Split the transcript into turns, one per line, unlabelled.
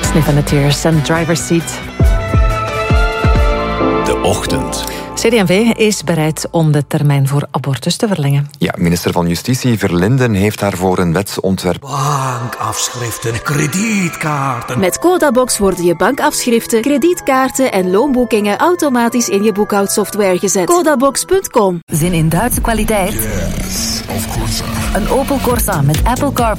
Sniff and the Tears en Driver's Seat.
De Ochtend.
CD&V is bereid om de termijn voor abortus te verlengen.
Ja, minister van Justitie Verlinden heeft daarvoor een wetsontwerp.
Bankafschriften, kredietkaarten.
Met Codabox worden je bankafschriften, kredietkaarten en loonboekingen automatisch in je boekhoudsoftware gezet. Codabox.com.
Zin in Duitse kwaliteit?
Yes, of course.
Een Opel Corsa met Apple CarPlay